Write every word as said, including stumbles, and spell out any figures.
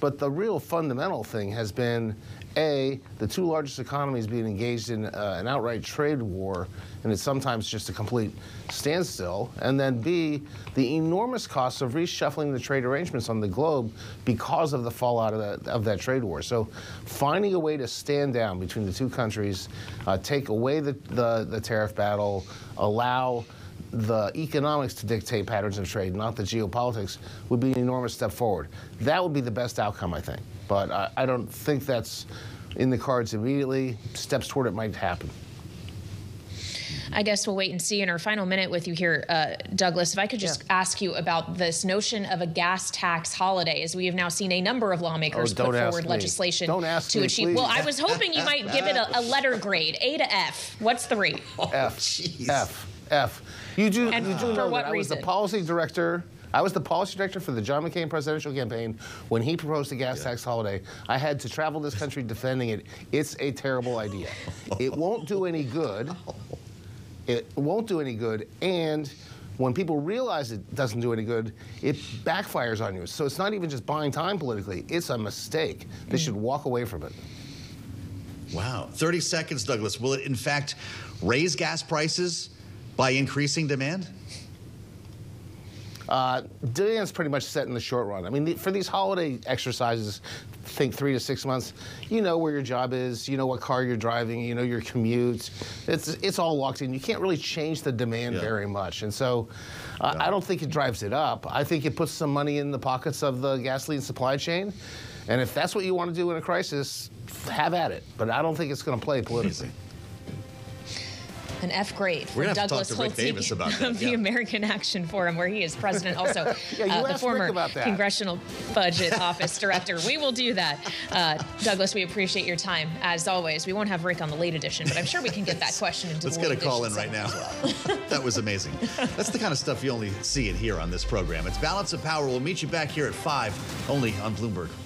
But the real fundamental thing has been, A, the two largest economies being engaged in uh, an outright trade war, and it's sometimes just a complete standstill, and then B, the enormous costs of reshuffling the trade arrangements on the globe because of the fallout of that, of that trade war. So finding a way to stand down between the two countries, uh, take away the, the, the tariff battle, allow the economics to dictate patterns of trade, not the geopolitics, would be an enormous step forward. That would be the best outcome, I think. But I, I don't think that's in the cards immediately. Steps toward it might happen. I guess we'll wait and see. In our final minute with you here, uh, Douglas, if I could just yeah. ask you about this notion of a gas tax holiday, as we have now seen a number of lawmakers oh, put forward me. legislation don't ask to me, achieve. Please. Well, I was hoping you might give it a, a letter grade, A to F. What's the rate? F. Jeez. F. F. You do, and you do for know what that I was reason? the policy director. I was the policy director for the John McCain presidential campaign when he proposed a gas yeah. tax holiday. I had to travel this country defending it. It's a terrible idea. It won't do any good. It won't do any good. And when people realize it doesn't do any good, it backfires on you. So it's not even just buying time politically. It's a mistake. They mm. should walk away from it. Wow. thirty seconds, Douglas. Will it, in fact, raise gas prices by increasing demand? Uh, demand's pretty much set in the short run. I mean, the, for these holiday exercises, think three to six months, you know where your job is, you know what car you're driving, you know your commute. It's it's all locked in. You can't really change the demand yeah. very much. And so uh, yeah. I don't think it drives it up. I think it puts some money in the pockets of the gasoline supply chain. And if that's what you want to do in a crisis, have at it. But I don't think it's going to play politically. An F grade for We're gonna have Douglas to talk to Rick Davis about that. of the yeah. American Action Forum, where he is president, also yeah, you uh, the former Congressional Budget Office Director. We will do that. Uh, Douglas, we appreciate your time, as always. We won't have Rick on the late edition, but I'm sure we can get that question into Let's the get late a call in edition right now. well. That was amazing. That's the kind of stuff you only see and hear on this program. It's Balance of Power. We'll meet you back here at five, only on Bloomberg.